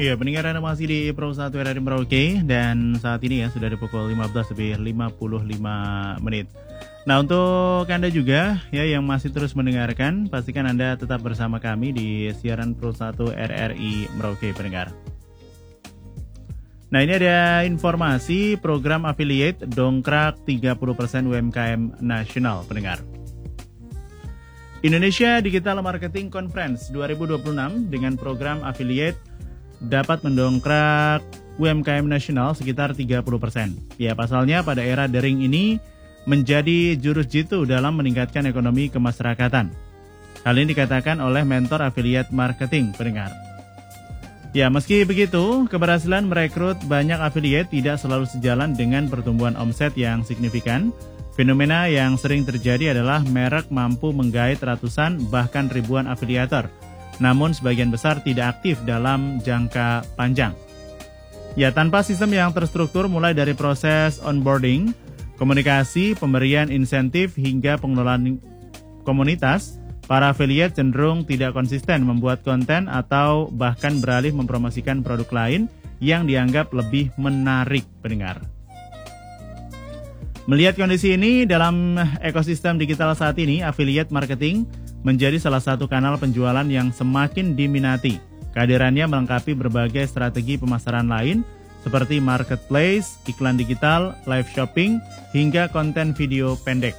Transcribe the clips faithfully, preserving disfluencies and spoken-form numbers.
Iya, pendengar Anda masih di Pro satu R R I Merauke dan saat ini ya sudah di pukul lima belas lebih lima puluh lima menit. Nah, untuk Anda juga ya yang masih terus mendengarkan, pastikan Anda tetap bersama kami di siaran Pro satu R R I Merauke, pendengar. Nah, ini ada informasi program affiliate dongkrak tiga puluh persen U M K M nasional, pendengar. Indonesia Digital Marketing Conference dua ribu dua puluh enam dengan program affiliate dapat mendongkrak U M K M nasional sekitar tiga puluh persen. Ya, pasalnya pada era daring ini menjadi jurus jitu dalam meningkatkan ekonomi kemasyarakatan. Hal ini dikatakan oleh mentor affiliate marketing, pendengar. Ya, meski begitu, keberhasilan merekrut banyak affiliate tidak selalu sejalan dengan pertumbuhan omset yang signifikan. Fenomena yang sering terjadi adalah merek mampu menggait ratusan bahkan ribuan afiliator, namun sebagian besar tidak aktif dalam jangka panjang. Ya, tanpa sistem yang terstruktur mulai dari proses onboarding, komunikasi, pemberian insentif, hingga pengelolaan komunitas, para affiliate cenderung tidak konsisten membuat konten atau bahkan beralih mempromosikan produk lain yang dianggap lebih menarik, pendengar. Melihat kondisi ini, dalam ekosistem digital saat ini, affiliate marketing menjadi salah satu kanal penjualan yang semakin diminati. Kehadirannya melengkapi berbagai strategi pemasaran lain seperti marketplace, iklan digital, live shopping, hingga konten video pendek.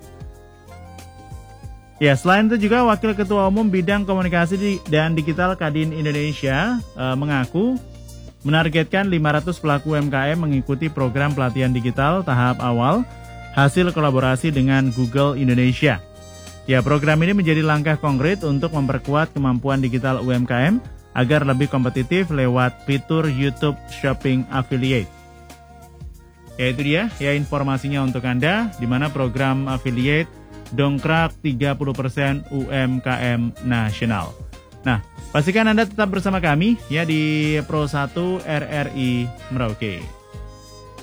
Ya, selain itu juga Wakil Ketua Umum Bidang Komunikasi dan Digital Kadin Indonesia e, mengaku menargetkan lima ratus pelaku U M K M mengikuti program pelatihan digital tahap awal hasil kolaborasi dengan Google Indonesia. Ya, program ini menjadi langkah konkret untuk memperkuat kemampuan digital U M K M agar lebih kompetitif lewat fitur YouTube Shopping Affiliate. Ya, itu dia ya informasinya untuk Anda, di mana program affiliate dongkrak tiga puluh persen U M K M nasional. Nah, pastikan Anda tetap bersama kami ya di Pro satu R R I Merauke.